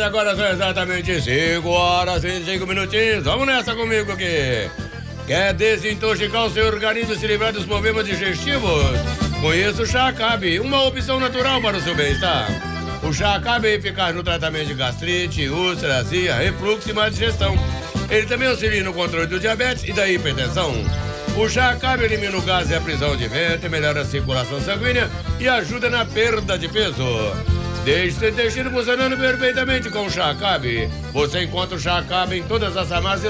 agora são exatamente 5 horas e 5 minutinhos. Vamos nessa comigo aqui. Quer desintoxicar o seu organismo e se livrar dos problemas digestivos? Conheça o Chá Acabe, uma opção natural para o seu bem-estar. O Chá Acabe é eficaz no tratamento de gastrite, úlcera, azia, refluxo e má digestão. Ele também auxilia no controle do diabetes e da hipertensão. O Chá Acabe elimina o gás e a prisão de ventre, melhora a circulação sanguínea e ajuda na perda de peso. Deixe seu intestino funcionando perfeitamente com o Chá Acabe. Você encontra o Chá Acabe em todas as farmácias